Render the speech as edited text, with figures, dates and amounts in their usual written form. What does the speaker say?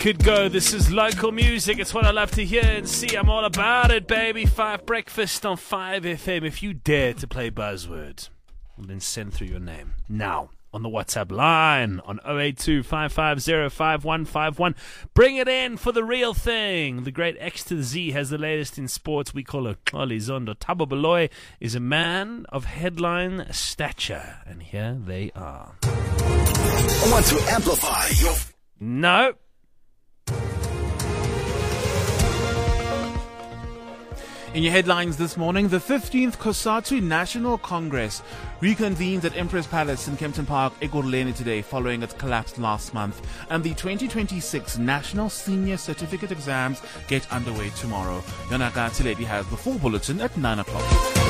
Could go. This is local music. It's what I love to hear and see. I'm all about it, baby. 5 Breakfast on 5FM. If you dare to play buzzwords, well, then send through your name now on the WhatsApp line on 082-550-5151. Bring it in for the real thing. The great X to the Z has the latest in sports. We call her Xoli Zondo. Thabo Baloyi is a man of headline stature, and here they are. I want to amplify your... No. In your headlines this morning, the 15th COSATU National Congress reconvenes at Empress Palace in Kempton Park, Ekurhuleni today following its collapse last month. And the 2026 National Senior Certificate exams get underway tomorrow. Yonaka Tiledi has the full bulletin at 9 o'clock.